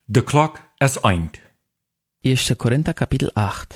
De klok is eind. 1. Korinther Kapitel 8.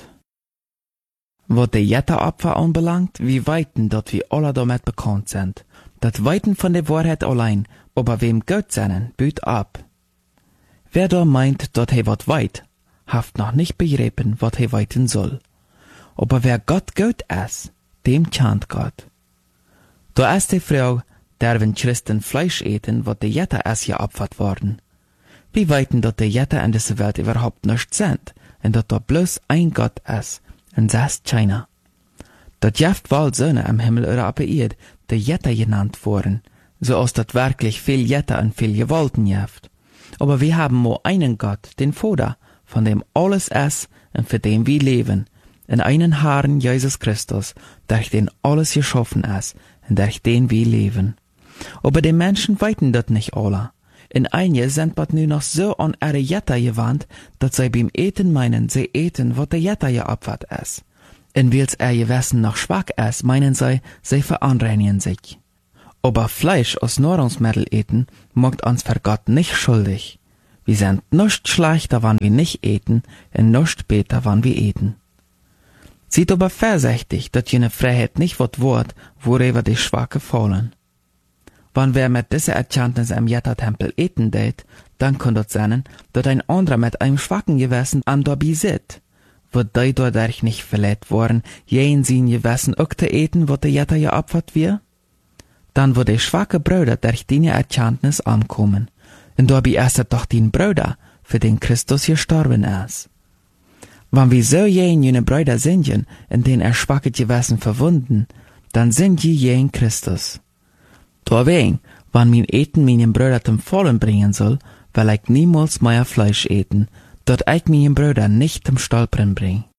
Wat de Jetta-Opfer anbelangt, wie weiten, dat wir alle damit bekannt sind. Dat weiten von der Wahrheit allein, aber wem Gott seinen, büt ab. Wer da meint, dat he wat weit, haft noch nicht begriffen, wat he weiten soll. Aber wer Gott ist, dem tjant Gott. Da ist die Frau, der wenn Christen Fleisch eten, wat de Jetta es geopfert worden. Wie weiten, dat de Jetta in dieser Welt überhaupt nicht sind, und dat da bloß ein Gott ist, und das ist keiner. Dat jeft wohl Söhne am Himmel oder auf der Erde, de Jetta genannt worden, so als dat wirklich viel Jetta und viel Gewalten jeft. Aber wir haben nur einen Gott, den Vater, von dem alles ist und für den wir leben, in einen Herrn Jesus Christus, durch den alles geschaffen ist und durch den wir leben. Aber die Menschen weiten dat nicht alle. In einige sind bat nu noch so an ihre Jetta gewandt, dat sie beim Eten meinen, sie eten, wat der Jetta geopfert ist. In wils ihr Gewissen noch schwach ist, meinen sie verunreinigen sich. Aber Fleisch aus Nahrungsmittel eten, macht uns für Gott nicht schuldig. Wir sind nicht schlechter, wann wir nicht eten, und nicht besser, wann wir eten. Seid aber vorsichtig, dat jene Freiheit nicht wat wird, worüber die Schwache fallen. Wann wer mit dieser Erkenntnis am Jetta-Tempel eten deit, dann kann das sein, dass ein anderer mit einem schwachen Gewissen an dabei sit. Wird die dadurch nicht verletzt worden, jen sein Gewissen auch zu eten, was der Jetta geopfert wird? Dann wird der schwache Bruder durch die Erkenntnis ankommen. Und dabei ist er doch den Bruder, für den Christus gestorben ist. Wenn wir so jene Brüder sind, in denen schwache Gewissen verwunden, dann sind jen Christus. Deswegen, wann mein Eten meinen Bruder zum Fallen bringen soll, will ich niemals mehr Fleisch eten, dort ich meinen Bruder nicht zum Stolpern bring.